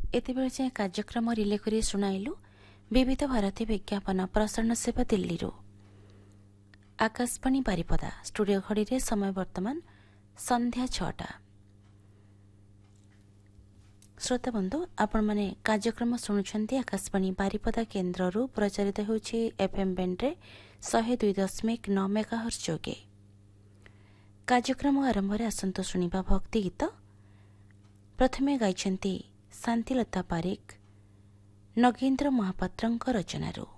एतेबेले चाहिँ कार्यक्रम रिले करी शुणाइलु विविध भारती विज्ञापन प्रसारण सेवा दिल्ली। आकाशवाणी बारिपदा स्टूडियो घड़ी रे समय वर्तमान संध्या 6टा। श्रोता बंधु आपण माने कार्यक्रम शुणुछंती आकाशवाणी बारिपदा केन्द्ररू प्रचारित होछि एफएम बैंड रे 102.9 मेगाहर्ट्ज जोगे। कार्यक्रम आरंभ रे आसंतो सुनिबा भक्ति गीत। प्रथमे गाइछंती शांतिलता पारिक नगेन्द्र महापात्रଙ୍କ रचनारू।